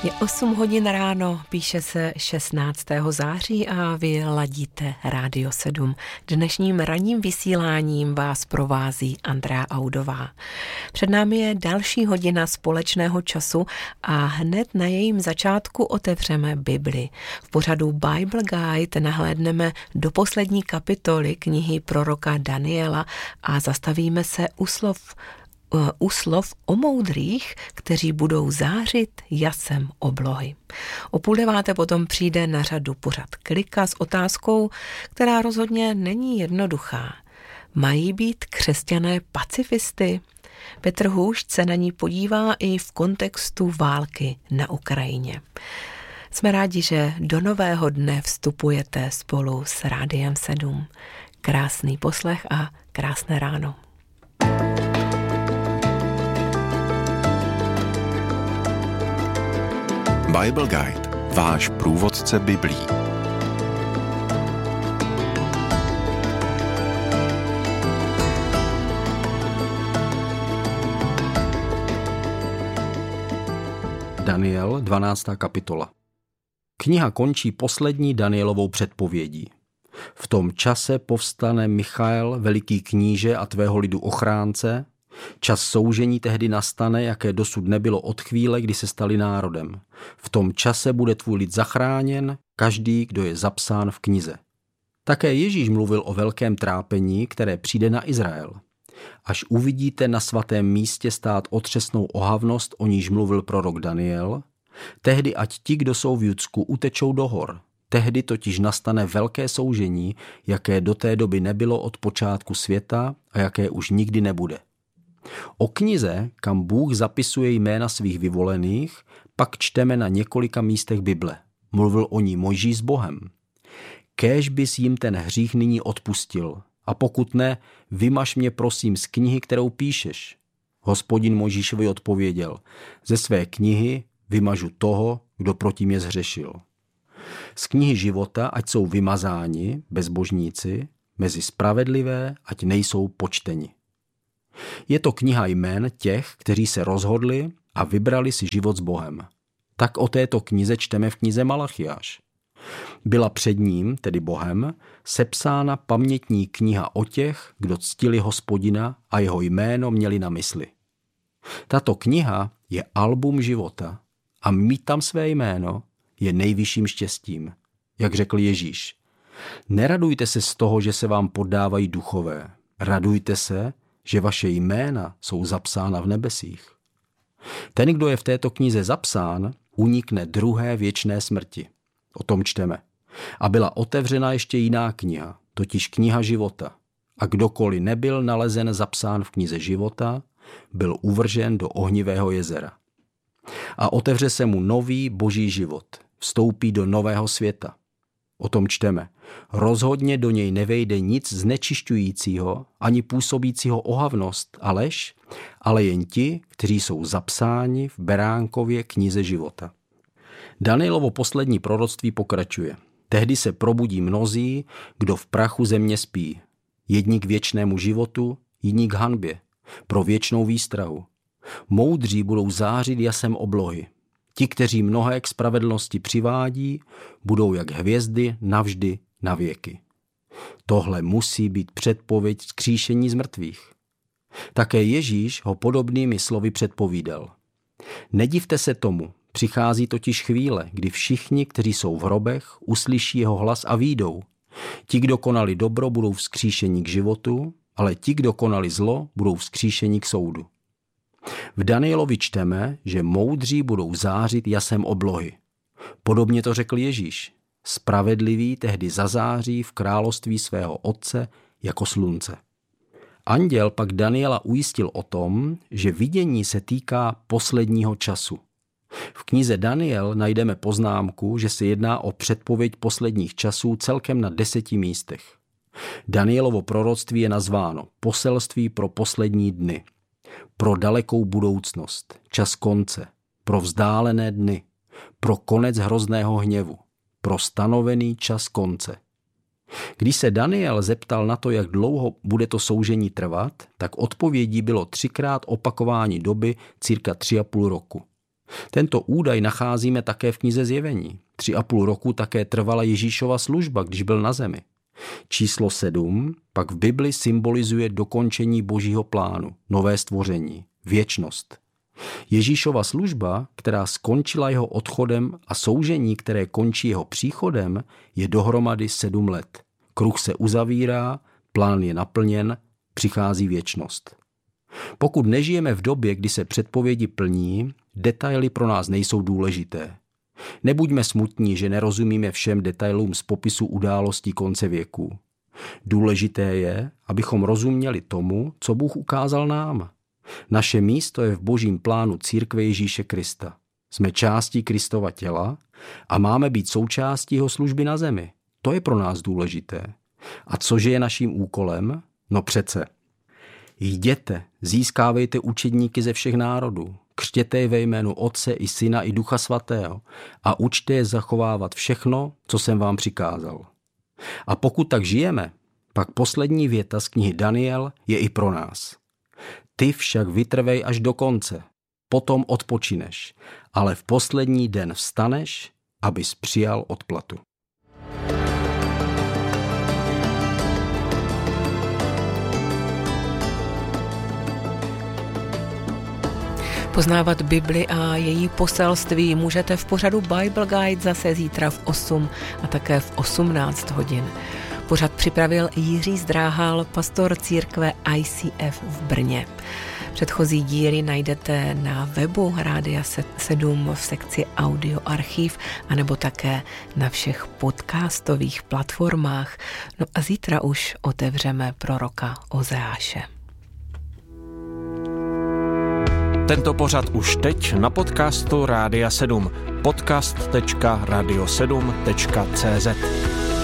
Je 8 hodin ráno, píše se 16. září a vy ladíte Rádio 7. Dnešním ranním vysíláním vás provází Andrea Audová. Před námi je další hodina společného času a hned na jejím začátku otevřeme Bibli. V pořadu Bible Guide nahlédneme do poslední kapitoly knihy proroka Daniela a zastavíme se u slov o moudrých, kteří budou zářit jasem oblohy. O 8:30 potom přijde na řadu pořad Klika s otázkou, která rozhodně není jednoduchá. Mají být křesťané pacifisty? Petr Hůšť se na ní podívá i v kontextu války na Ukrajině. Jsme rádi, že do nového dne vstupujete spolu s Rádiem 7. Krásný poslech a krásné ráno. Bible Guide, váš průvodce Biblí. Daniel, 12. kapitola. Kniha končí poslední Danielovou předpovědí. V tom čase povstane Michael, veliký kníže a tvého lidu ochránce. Čas soužení tehdy nastane, jaké dosud nebylo od chvíle, kdy se stali národem. V tom čase bude tvůj lid zachráněn, každý, kdo je zapsán v knize. Také Ježíš mluvil o velkém trápení, které přijde na Izrael. Až uvidíte na svatém místě stát otřesnou ohavnost, o níž mluvil prorok Daniel, tehdy ať ti, kdo jsou v Judsku, utečou do hor. Tehdy totiž nastane velké soužení, jaké do té doby nebylo od počátku světa a jaké už nikdy nebude. O knize, kam Bůh zapisuje jména svých vyvolených, pak čteme na několika místech Bible. Mluvil o ní Mojžíš s Bohem. Kéž bys jim ten hřích nyní odpustil. A pokud ne, vymaž mě prosím z knihy, kterou píšeš. Hospodin Mojžíšovi odpověděl, ze své knihy vymažu toho, kdo proti mě zhřešil. Z knihy života ať jsou vymazáni bezbožníci, mezi spravedlivé ať nejsou počteni. Je to kniha jmén těch, kteří se rozhodli a vybrali si život s Bohem. Tak o této knize čteme v knize Malachiáš. Byla před ním, tedy Bohem, sepsána pamětní kniha o těch, kdo ctili Hospodina a jeho jméno měli na mysli. Tato kniha je album života a mít tam své jméno je nejvyšším štěstím. Jak řekl Ježíš, neradujte se z toho, že se vám poddávají duchové. Radujte se, že vaše jména jsou zapsána v nebesích. Ten, kdo je v této knize zapsán, unikne druhé věčné smrti. O tom čteme. A byla otevřena ještě jiná kniha, totiž kniha života. A kdokoliv nebyl nalezen zapsán v knize života, byl uvržen do ohnivého jezera. A otevře se mu nový boží život. Vstoupí do nového světa. O tom čteme. Rozhodně do něj nevejde nic znečišťujícího, ani působícího ohavnost a lež, ale jen ti, kteří jsou zapsáni v Beránkově knize života. Danielovo poslední proroctví pokračuje. Tehdy se probudí mnozí, kdo v prachu země spí. Jedni k věčnému životu, jiní k hanbě, pro věčnou výstrahu. Moudří budou zářit jasem oblohy. Ti, kteří mnohé k spravedlnosti přivádí, budou jak hvězdy navždy na věky. Tohle musí být předpověď vzkříšení z mrtvých. Také Ježíš ho podobnými slovy předpovídal. Nedivte se tomu, přichází totiž chvíle, kdy všichni, kteří jsou v hrobech, uslyší jeho hlas a vyjdou. Ti, kdo konali dobro, budou vzkříšeni k životu, ale ti, kdo konali zlo, budou vzkříšeni k soudu. V Danielovi čteme, že moudří budou zářit jasem oblohy. Podobně to řekl Ježíš. Spravedlivý tehdy zazáří v království svého Otce jako slunce. Anděl pak Daniela ujistil o tom, že vidění se týká posledního času. V knize Daniel najdeme poznámku, že se jedná o předpověď posledních časů celkem na 10 místech. Danielovo proroctví je nazváno Poselství pro poslední dny, pro dalekou budoucnost, čas konce, pro vzdálené dny, pro konec hrozného hněvu, pro stanovený čas konce. Když se Daniel zeptal na to, jak dlouho bude to soužení trvat, tak odpovědí bylo 3krát opakování doby cirka 3,5 roku. Tento údaj nacházíme také v knize Zjevení. 3,5 roku také trvala Ježíšova služba, když byl na zemi. Číslo 7 pak v Bibli symbolizuje dokončení Božího plánu, nové stvoření, věčnost. Ježíšova služba, která skončila jeho odchodem, a soužení, které končí jeho příchodem, je dohromady 7 let. Kruh se uzavírá, plán je naplněn, přichází věčnost. Pokud nežijeme v době, kdy se předpovědi plní, detaily pro nás nejsou důležité. Nebuďme smutní, že nerozumíme všem detailům z popisu událostí konce věků. Důležité je, abychom rozuměli tomu, co Bůh ukázal nám. Naše místo je v Božím plánu církve Ježíše Krista. Jsme částí Kristova těla a máme být součástí jeho služby na zemi. To je pro nás důležité. A cože je naším úkolem? No přece. Jděte, získávejte učedníky ze všech národů, křtěte je ve jménu Otce i Syna i Ducha Svatého a učte je zachovávat všechno, co jsem vám přikázal. A pokud tak žijeme, pak poslední věta z knihy Daniel je i pro nás. Ty však vytrvej až do konce, potom odpočineš, ale v poslední den vstaneš, abys přijal odplatu. Poznávat Bibli a její poselství můžete v pořadu Bible Guide zase zítra v 8 a také v 18 hodin. Pořad připravil Jiří Zdráhal, pastor církve ICF v Brně. Předchozí díly najdete na webu Rádia 7 v sekci Audio archiv anebo také na všech podcastových platformách. No a zítra už otevřeme proroka Ozeáše. Tento pořad už teď na podcastu Rádia 7. podcast.radio7.cz